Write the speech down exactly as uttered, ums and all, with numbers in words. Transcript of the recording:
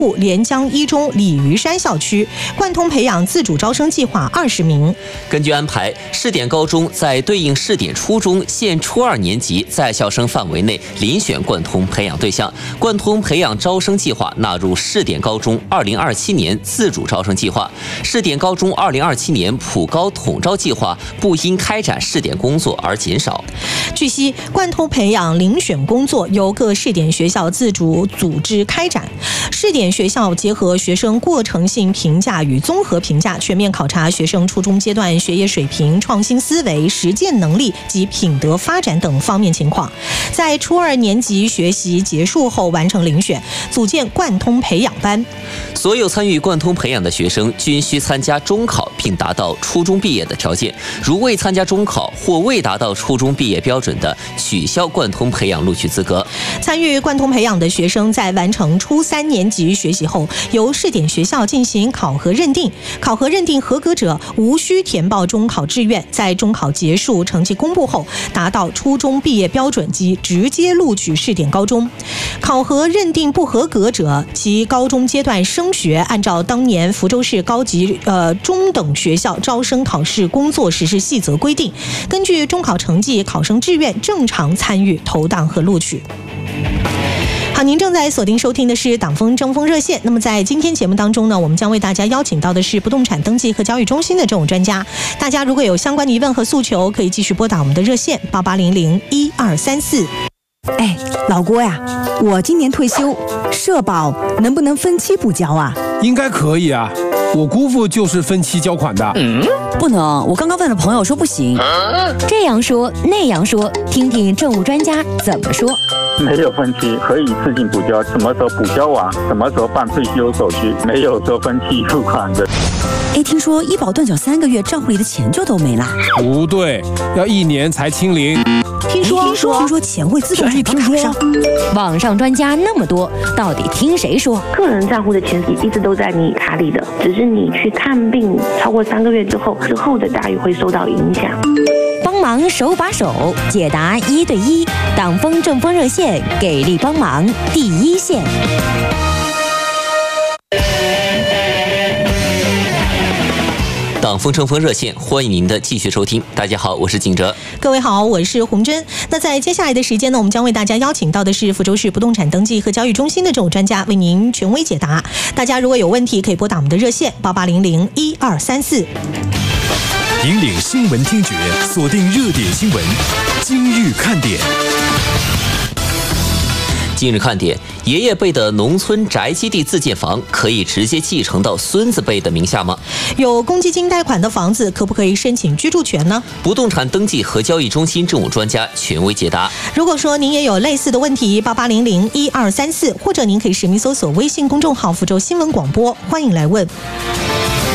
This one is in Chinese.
连江一中鲤鱼山校区贯通培养自主招生计划二十名。 根据安排，试点高中在对应试点初中现初二年级在校生范围内遴选贯通培养对象，贯通培养招生计划纳入试点高中二零二七年自主招生计划。试点高中二零二七年普高统招计划不因开展试点工作而减少。 据悉，贯通培养遴选工作由各试点学校自主组织开展。试点学校结合学生过程性评价与综合评价，全面考察学生初中阶段学业水平、创新思维、实践能力及品德发展等方面情况。在初二年级学习结束后完成遴选，组建贯通培养班。 所有参与贯通培养的学生均需参加中考并达到初中毕业的条件，如未参加中考或未达到初中毕业标准的，取消贯通培养录取资格。 参与贯通培养的学生在完成初三年级学习后，由试点学校进行考核认定，考核认定合格者无需填报中考志愿，在中考结束成绩公布后达到初中毕业标准即直接录取试点高中。考核认定不合格者，其高中阶段升学按照当年福州市高级呃中等学校招生考试工作实施细则规定，根据中考成绩、考生志愿正常参与投档和录取。好，您正在锁定收听的是党风争锋热线。那么在今天节目当中呢，我们将为大家邀请到的是不动产登记和交易中心的政务专家。大家如果有相关的疑问和诉求，可以继续拨打我们的热线八八零零一二三四。 哎，老郭呀，我今年退休，社保能不能分期补交啊？ 应该可以啊，我姑父就是分期交款的。 嗯，不能，我刚刚问了朋友说不行。 这样说那样说，听听政务专家怎么说。 没有分期，可以自行补交，什么时候补交完，什么时候办退休手续，没有说分期付款的。 哎，听说医保断缴三个月，账户里的钱就都没了。 不对，要一年才清零。 听说听说听说钱会自动转到卡上。 网上专家那么多，到底听谁说？ 个人账户的钱一直都在你卡里的，只是你去看病超过三个月之后，之后的待遇会受到影响。 帮忙手把手解答一对一，党风政风热线给力帮忙第一线。 党风政风热线，欢迎您的继续收听。大家好，我是景哲。 各位好，我是洪真。那在接下来的时间呢，我们将为大家邀请到的是福州市不动产登记和交易中心的政务专家，为您权威解答。大家如果有问题，可以拨打我们的热线八八零零一二三四。 引领新闻听觉，锁定热点新闻，今日看点。 今日看点：爷爷辈的农村宅基地自建房可以直接继承到孙子辈的名下吗？ 有公积金贷款的房子可不可以申请居住权呢？ 不动产登记和交易中心政务专家权威解答。 如果说您也有类似的问题，八八零零一二三四，或者您可以实名搜索微信公众号福州新闻广播，欢迎来问。